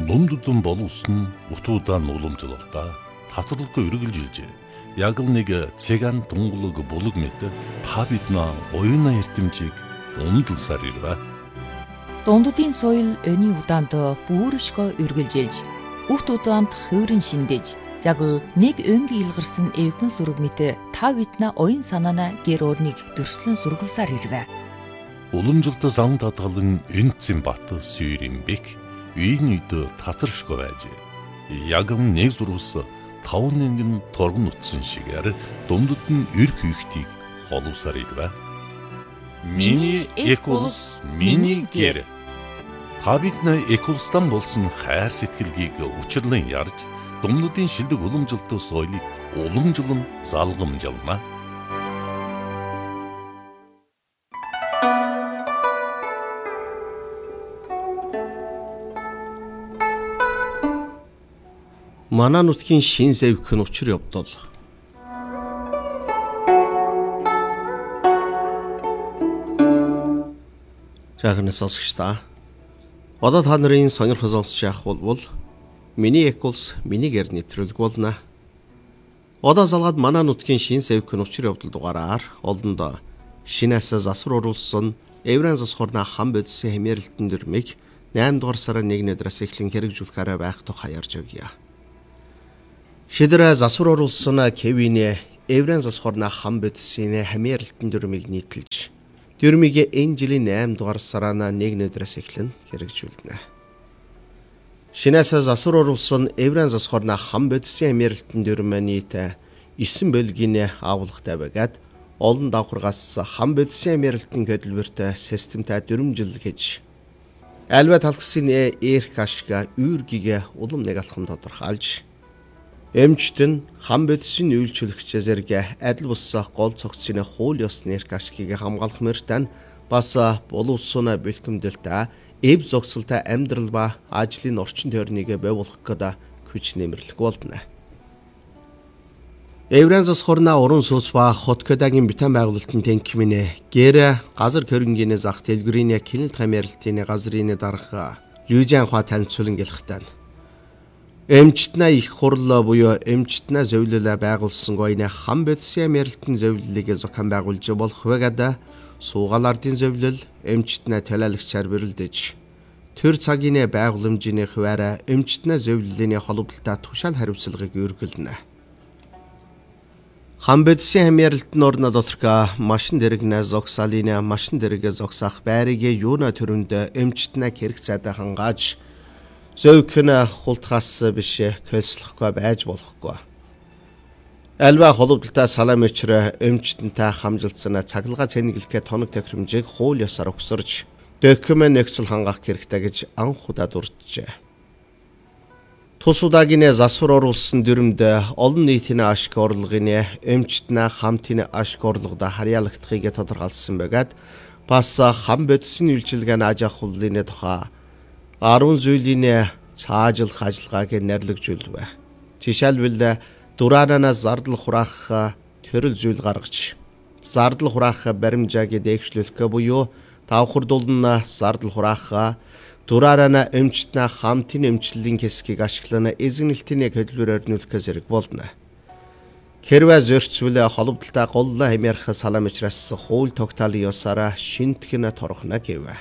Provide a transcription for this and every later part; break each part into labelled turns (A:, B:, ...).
A: Нулимдудун боловсон утуудаа уламжлалтаа тасралгүй үргэлжилжээ. Яг л нэг цэган тунгалаг булаг мэт та биднаа оюуна эрдэмжийг умдалсаар ирвэ.
B: Дунддын соёл өний удаанд бүршгөө үргэлжилж, үхт удаанд хөөрөн шиндэж, яг л нэг өнгийн илгарсан эвгэн сүрэг мэт та биднаа оюун санаана гэр орныг дөрслөн сургалсаар ирвэ.
A: Уламжлалт зам татгалан энцэн бат сүйрийн бик үйн үйд татаршгүй байж. Яг нэг зурвас 5 нэнгэн торгон утсан шигээр дундад нь эр хийхтийг холовсаар ирвэ. Миний эколс, миний гэр. Та бидний эколстан болсон хайр сэтгэлгийг учирлан ярьж, дундадын шилдэг уламжлалт соёлыг уламжлан залгамжлана.
C: Манай нутгийн шин зэвхэн учир явдал. Жаахан сонсогч та. Одоо та нарын сонирхол сонсож явах бол миний эколс миний гэр нэвтрүүлэг болно. Одоо залгаад манай нутгийн шин зэвхэн учир явдал дугаараар олондоо шинээс засвар оруулсан Еврейн засхорна хан бодисын хэмээрэлтэн дүрмийг 8 дугаар сарын 1-ний өдрөөс эхлэн хэрэгжүүлэхээр байх тухай ярьж өгье. Шидэрэ засвар оруулсан Кевине Еврейн засхорна хан бодисын хэмээрэлтэн дүрмийг нийтэлж дүрмийг энэ жилийн 8 дугаар сарын 1-ний өдрөөс эхлэн хэрэгжүүлнэ. Шинээс засвар оруулсан Еврейн засхорна хан бодисын хэмээрэлтэн дүрм нийт 9 бөлгийн агуулгатай байгаад олон давхаргаас хан бодисын хэмээрэлтэн хөдөлмөрт системтэй дүрмжил гэж альва талхсын эрх ашиг үүргийг улам нэг алхам тодорхойлж эмчтэн хан бодисын үйлчлэгч зэрэг адил бус гол цогцны хууль ёсны эрх ашгийг хамгаалах мөртөө бас боловсон бэлтгэмдэлтэй эв зохицолтой амьдрал ба ажлын орчин тойрныг бий болгох гэдэг хүч нэмэрлэх болно. Еврейн засхорна уран сууц ба хоткодагийн битэн байгуулалтын тэнхимэн гэр газар хөрөнгөний зах дэлгүүрийн клиент хамааралтын газрын дарга Лүжэн хаа танилцуулан гэлэхтэн. Эмчтнаа их хурл буюу эмчтнаа зөвлөлөө байгуулсан гоёны хан бодисын хамааралтын зөвлөлийг зохион байгуулж болох байгаад суугаал ардын зөвлөл эмчтнаа төлөөлөгчээр бэрэлдэж төр цагийн байгууламжийн хуваараа эмчтнаа зөвлөлийн холбогдолтой тушаал хариуцлагыг өргөлнө. Хан бодисын хамааралтын орно доторх машин дэрэгнэ зогсаалын машин дэрэг зогсаах байрыг юуна төрөнд эмчтнаа хэрэг цайдаа хангааж зөвхөн хултгаас биш көлслөхгүй байж болохгүй. Альва холбогдолтой салам өчрө эмчтэнтэй хамжилсан цахилгаан цэнэглэхээ тоног тохиромжийг хууль ёсоор өгсөрж документ нөхцөл хангах хэрэгтэй гэж анх удаа дурджээ. Тус удаагийн засвар оруулсан дүрмд олон нийтийн ашиг орлогын эмчтнээ хамтын ашиг орлогод харьяалагдахыг тодорхойлсон байгаад бас хан бодисын үйлчилгээний аж ахуйлын тухай 10 зүйлийн цаажилах ажиллагааг нэрлэгжүүлвэ. Жишээлбэл дураанаас зардал хураах төрөл зүйл гаргаж, зардал хураах баримжааг дэвшлүүлэх буюу давхардуулна зардал хураах дураараа эмчтнээ хамтын эмчиллийн хэсгийг ашиглан эзэгнэлтийн хөдөлмөрөөр нүүлэх зэрэг болно. Хэрвээ зөрчил холбогдолтой гол хэмээрх салам учраас хууль тогтоолын ёсоор шинтгэн торохно гэвэ.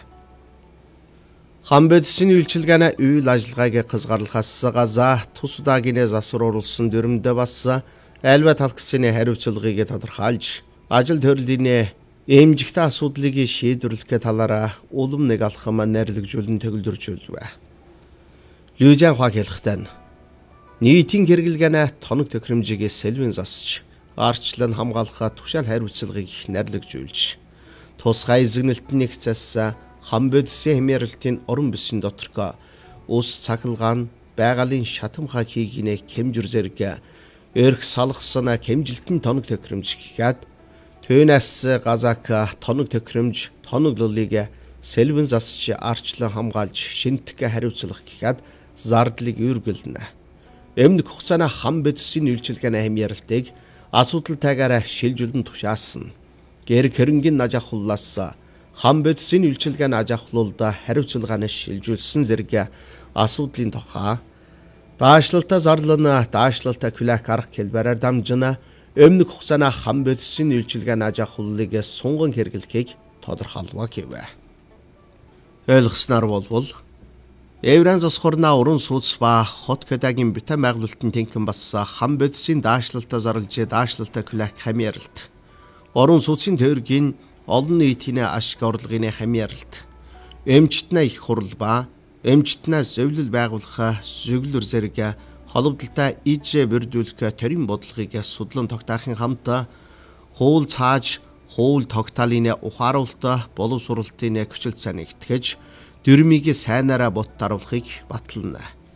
C: Хан бодисын үйлчилгээний үйл ажиллагааг хязгаарлахаас гадна тус удаагийн засвар оруулсан дүрмд бас альва талхсны хариуцлагыг тодорхойлж ажил төрлийн эмжигтэй асуудлыг шийдвэрлэх талаараа улам нэг алхам нэрлэгжүүлэн төгөлдржүүлвэ. Лүжэн хаа хэлэхдээ нийтийн хэрэглэгээний тоног тохиромжийг сэлвэн засч арчлан хамгаалах тушаал хариуцлагыг нэрлэгжүүлж тусгай эзэгнэлтийн нэгцээс хан бодисын хэмээрэлтийн орон бүсийн доторх ус цахилгаан байгалийн шатамхай хийгнэ хэмжир зэрэг эрх салгасан хэмжилтэн тоног тохиромж гэхэд түүнээс газак тоног тохиромж тоноглолыг сэлвэн засч арчлан хамгаалж шинтгэх хариуцлах гэхэд зардлыг үргэлнэ. Эмнэг хугацааны хан бодисын үйлчилгээний хэмээрэлтийг асуудалтайгаар шилжүүлэн тушаасан. Гэр хөрөнгөний аж ахуйлаас хан бодисын үйлчилгээний аж ахуйлд хариуцлагыг шилжүүлсэн зэрэг асуудлын тухай даашлалтаа зарлана даашлалтаа күлэк арга хэлбэрээр дамжина өмнөх хугацааны хам бодисын үйлчилгээ нааж авахлыг сунган хэрэглэхийг тодорхойлвоо гэвэ. Ойлгосноор болвол Евран засхурна уран сууц ба хот кэдагийн битэн байгуулалтын тэнхэн бас хам бодисын даашлалтаа зарлж даашлалтаа күлэк хамьяаралт. Орон сууцын тойргийн олон нийтийн ашиг орлогын хамьяаралт. Эмчтнэ их хурал ба эмчтнэ зөвлөл байгуулах зөвлөр зэрэг холбогдолтой ижээ бүрдүүлэх төрийн бодлогыг судлан тогтоохын хамт хуул цааж хуул тогтоолын ухааруулалт боловсруулалтын хүчил цааныг итгэж дөрмийг сайнаараа боттаруулахыг батлана.